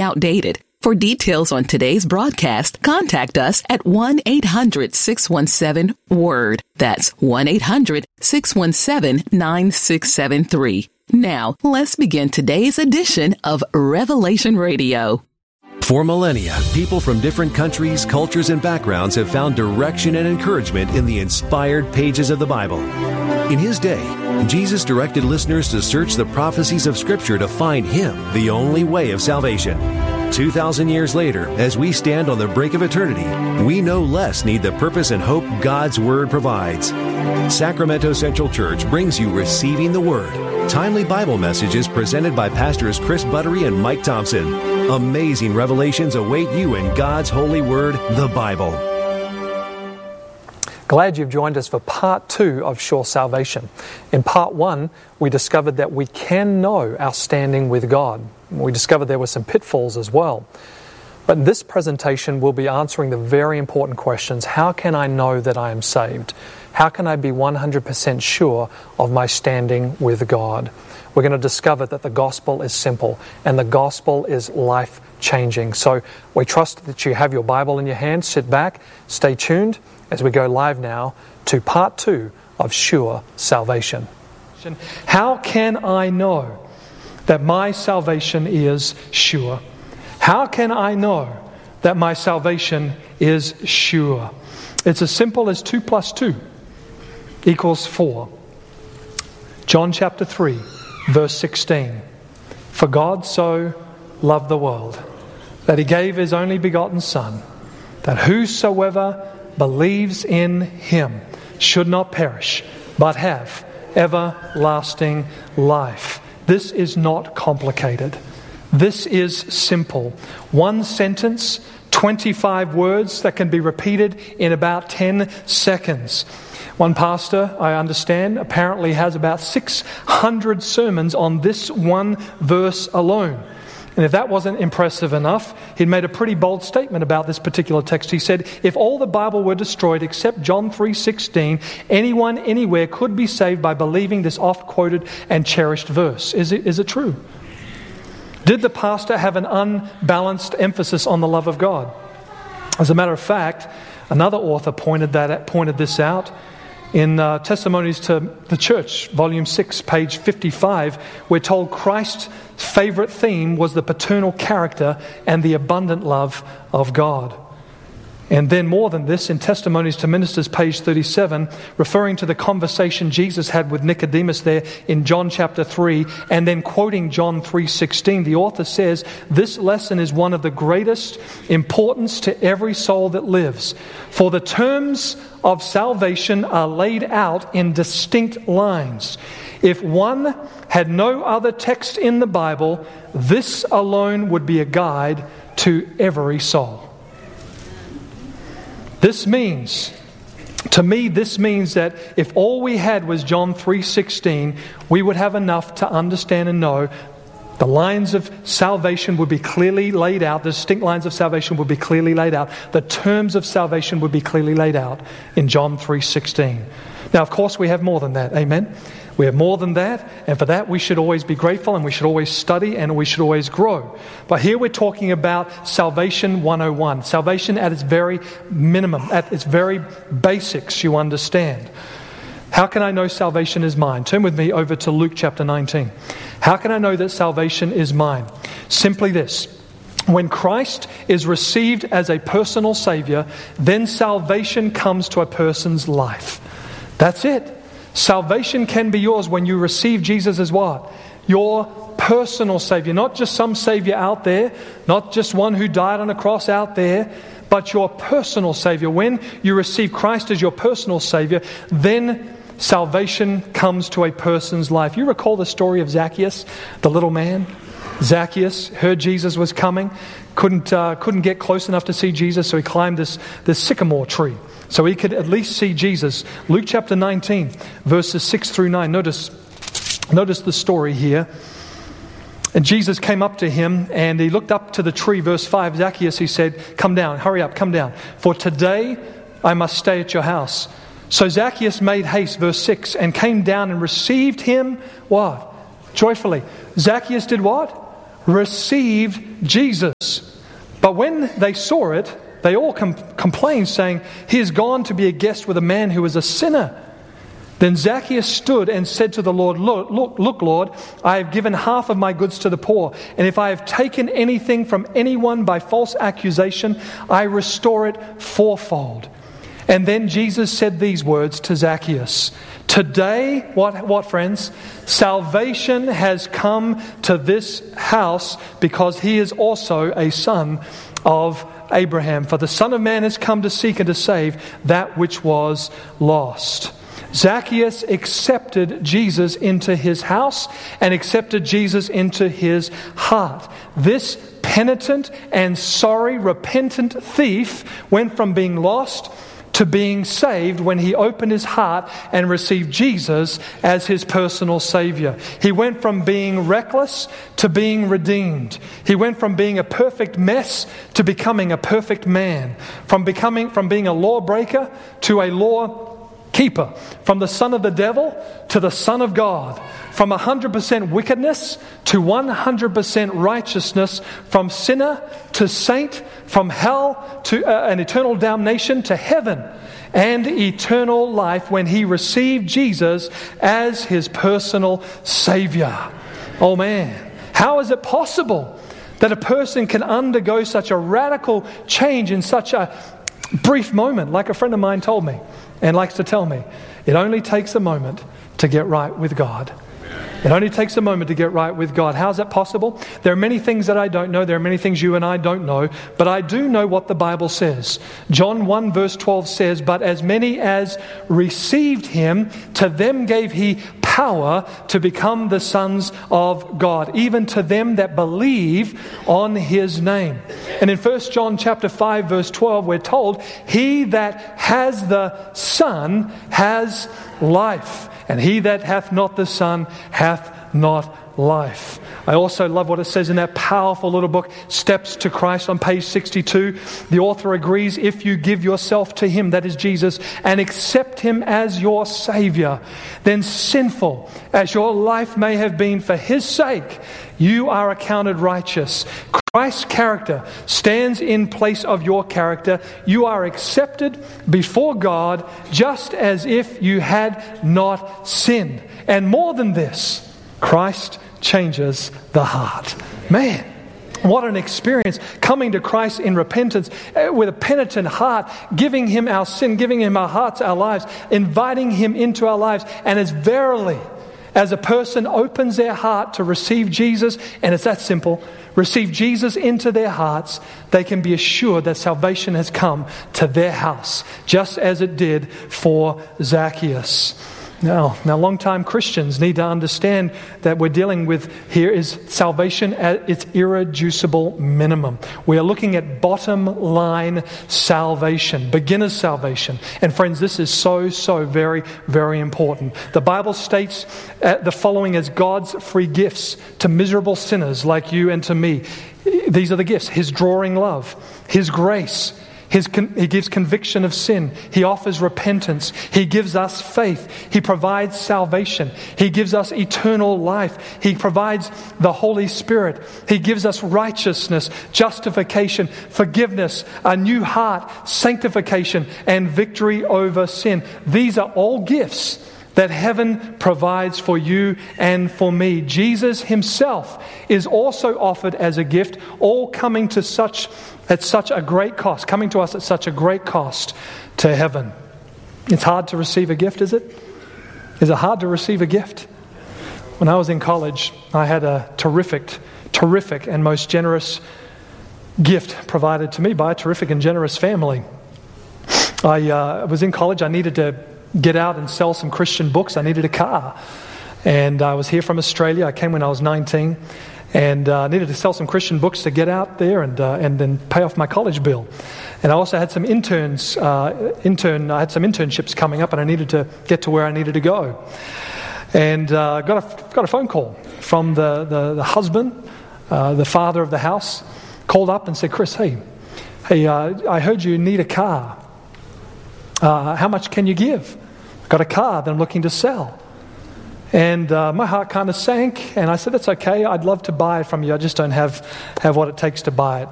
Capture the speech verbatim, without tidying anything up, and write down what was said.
outdated. For details on today's broadcast, contact us at one eight hundred six one seven WORD. That's one eight hundred six one seven nine six seven three. Now, let's begin today's edition of Revelation Radio. For millennia, people from different countries, cultures, and backgrounds have found direction and encouragement in the inspired pages of the Bible. In His day, Jesus directed listeners to search the prophecies of Scripture to find Him, the only way of salvation. Two thousand years later, as we stand on the brink of eternity, we no less need the purpose and hope God's Word provides. Sacramento Central Church brings you Receiving the Word, timely Bible messages presented by Pastors Chris Buttery and Mike Thompson. Amazing revelations await you in God's holy Word, the Bible. Glad you've joined us for part two of Sure Salvation. In part one, we discovered that we can know our standing with God. We discovered there were some pitfalls as well. But in this presentation, we'll be answering the very important questions. How can I know that I am saved? How can I be one hundred percent sure of my standing with God? We're going to discover that the gospel is simple and the gospel is life-changing. So we trust that you have your Bible in your hand. Sit back, stay tuned as we go live now to part two of Sure Salvation. How can I know that my salvation is sure? How can I know that my salvation is sure? It's as simple as two plus two equals four. John chapter three, verse sixteen. For God so loved the world that He gave His only begotten Son, that whosoever believes in Him should not perish, but have everlasting life. This is not complicated. This is simple. One sentence, twenty-five words that can be repeated in about ten seconds. One pastor, I understand, apparently has about six hundred sermons on this one verse alone. And if that wasn't impressive enough, he'd made a pretty bold statement about this particular text. He said, if all the Bible were destroyed except John three sixteen, anyone, anywhere could be saved by believing this oft-quoted and cherished verse. Is it, is it true? Did the pastor have an unbalanced emphasis on the love of God? As a matter of fact, another author pointed that pointed this out in uh, Testimonies to the Church, volume six, page fifty-five. We're told Christ's favorite theme was the paternal character and the abundant love of God. And then more than this, in Testimonies to Ministers, page thirty-seven, referring to the conversation Jesus had with Nicodemus there in John chapter three, and then quoting John three sixteen, the author says, this lesson is one of the greatest importance to every soul that lives. For the terms of salvation are laid out in distinct lines. If one had no other text in the Bible, this alone would be a guide to every soul. This means, to me, this means that if all we had was John three sixteen, we would have enough to understand and know the lines of salvation would be clearly laid out. The distinct lines of salvation would be clearly laid out. The terms of salvation would be clearly laid out in John three sixteen. Now, of course, we have more than that. Amen? We have more than that, and for that we should always be grateful, and we should always study, and we should always grow. But here we're talking about Salvation one oh one. Salvation at its very minimum, at its very basics, you understand. How can I know salvation is mine? Turn with me over to Luke chapter nineteen. How can I know that salvation is mine? Simply this. When Christ is received as a personal Savior, then salvation comes to a person's life. That's it. Salvation can be yours when you receive Jesus as what? Your personal Savior. Not just some Savior out there, not just one who died on a cross out there, but your personal Savior. When you receive Christ as your personal Savior, then salvation comes to a person's life. You recall the story of Zacchaeus, the little man? Zacchaeus heard Jesus was coming, couldn't uh, couldn't get close enough to see Jesus, so he climbed this, this sycamore tree so he could at least see Jesus. Luke chapter nineteen, verses six through nine. Notice, notice the story here. And Jesus came up to him and he looked up to the tree. Verse five, Zacchaeus, he said, come down, hurry up, come down. For today I must stay at your house. So Zacchaeus made haste, verse six, and came down and received him, what? Joyfully. Zacchaeus did what? received Jesus. But when they saw it, they all com- complained, saying, "He is gone to be a guest with a man who is a sinner." Then Zacchaeus stood and said to the Lord, look, look, look, Lord, I have given half of my goods to the poor, and if I have taken anything from anyone by false accusation, I restore it fourfold." And then Jesus said these words to Zacchaeus, "Today," what, what friends? "Salvation has come to this house, because he is also a son of Abraham. For the Son of Man has come to seek and to save that which was lost." Zacchaeus accepted Jesus into his house and accepted Jesus into his heart. This penitent and sorry, repentant thief went from being lost to being saved when he opened his heart and received Jesus as his personal Savior. He went from being reckless to being redeemed. He went from being a perfect mess to becoming a perfect man. From becoming from being a lawbreaker to a law keeper. From the son of the devil to the Son of God. From one hundred percent wickedness to one hundred percent righteousness. From sinner to saint. From hell to uh, an eternal damnation to heaven and eternal life when he received Jesus as his personal Savior. Oh man, how is it possible that a person can undergo such a radical change in such a brief moment? Like a friend of mine told me and likes to tell me, it only takes a moment to get right with God. It only takes a moment to get right with God. How is that possible? There are many things that I don't know. There are many things you and I don't know. But I do know what the Bible says. John one verse twelve says, "But as many as received him, to them gave he power to become the sons of God, even to them that believe on his name." And in First John chapter five verse twelve, we're told, "He that has the Son has life, and he that hath not the Son hath not life." I also love what it says in that powerful little book, Steps to Christ, on page sixty-two. The author agrees, if you give yourself to him, that is Jesus, and accept him as your Savior, then sinful as your life may have been for his sake, you are accounted righteous. Christ's character stands in place of your character. You are accepted before God just as if you had not sinned. And more than this, Christ changes the heart. Man, what an experience, coming to Christ in repentance with a penitent heart, giving him our sin, giving him our hearts, our lives, inviting him into our lives. And as verily as a person opens their heart to receive Jesus, and it's that simple, receive Jesus into their hearts, they can be assured that salvation has come to their house, just as it did for Zacchaeus. Now, now long-time Christians need to understand that we're dealing with here is salvation at its irreducible minimum. We are looking at bottom line salvation, beginner's salvation. And friends, this is so, so very, very important. The Bible states the following as God's free gifts to miserable sinners like you and to me. These are the gifts: His drawing love, His grace, His con- He gives conviction of sin. He offers repentance. He gives us faith. He provides salvation. He gives us eternal life. He provides the Holy Spirit. He gives us righteousness, justification, forgiveness, a new heart, sanctification, and victory over sin. These are all gifts that heaven provides for you and for me. Jesus himself is also offered as a gift, all coming to such at such a great cost, coming to us at such a great cost to heaven. It's hard to receive a gift, is it? Is it hard to receive a gift? When I was in college, I had a terrific, terrific and most generous gift provided to me by a terrific and generous family. I uh, was in college. I needed to get out and sell some Christian books. I needed a car. And I was here from Australia. I came when I was nineteen. And I uh, needed to sell some Christian books to get out there and uh, and then pay off my college bill. And I also had some interns, uh, intern. I had some internships coming up, and I needed to get to where I needed to go. And uh, got a got a phone call from the the, the husband, uh, the father of the house, called up and said, "Chris, hey, hey, uh, I heard you need a car. Uh, how much can you give? I've got a car that I'm looking to sell." And uh, my heart kind of sank, and I said, that's okay, I'd love to buy it from you, I just don't have, have what it takes to buy it.